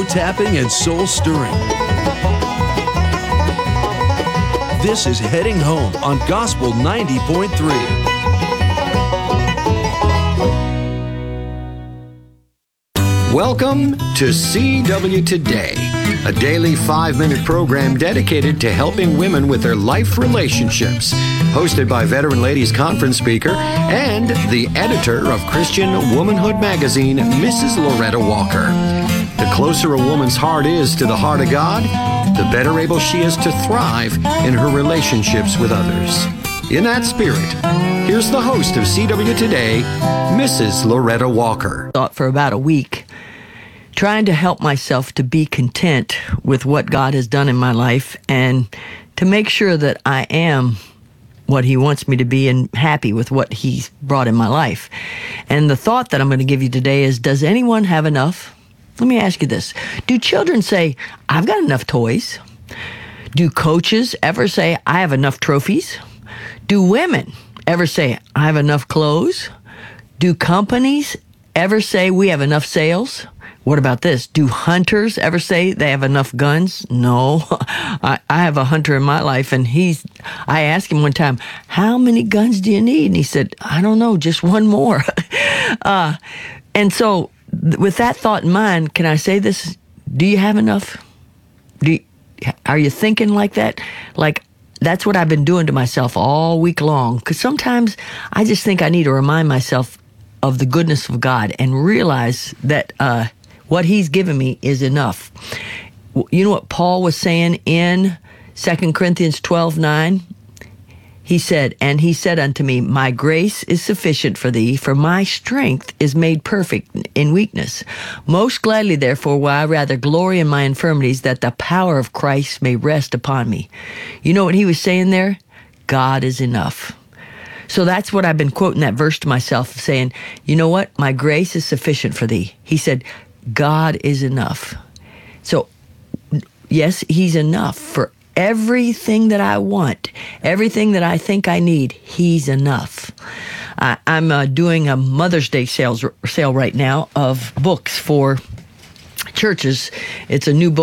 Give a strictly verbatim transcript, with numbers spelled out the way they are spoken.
tapping and soul stirring. This is Heading Home on Gospel ninety point three. Welcome to C W Today, a daily five-minute program dedicated to helping women with their life relationships. Hosted by Veteran Ladies Conference speaker and the editor of Christian Womanhood magazine, Missus Loretta Walker. The closer a woman's heart is to the heart of God, the better able she is to thrive in her relationships with others. In that spirit, here's the host of C W Today, Missus Loretta Walker. Thought for about a week, trying to help myself to be content with what God has done in my life and to make sure that I am what He wants me to be and happy with what He's brought in my life. And the thought that I'm going to give you today is, does anyone have enough? Let me ask you this. Do children say, I've got enough toys? Do coaches ever say, I have enough trophies? Do women ever say, I have enough clothes? Do companies ever say, we have enough sales? What about this? Do hunters ever say they have enough guns? No. I, I have a hunter in my life, and he's, I asked him one time, how many guns do you need? And he said, I don't know, just one more. uh, and so th- with that thought in mind, can I say this? Do you have enough? Do you, are you thinking like that? Like, that's what I've been doing to myself all week long. Because sometimes I just think I need to remind myself of the goodness of God and realize that uh, what He's given me is enough. You know what Paul was saying in Second Corinthians twelve nine? He said, and He said unto me, my grace is sufficient for thee, for my strength is made perfect in weakness. Most gladly, therefore, will I rather glory in my infirmities, that the power of Christ may rest upon me. You know what he was saying there? God is enough. So that's what I've been quoting that verse to myself, saying, you know what? My grace is sufficient for thee. He said, God is enough. So, yes, He's enough for everything that I want, everything that I think I need. He's enough. I, I'm uh, doing a Mother's Day sales sale right now of books for churches. It's a new book.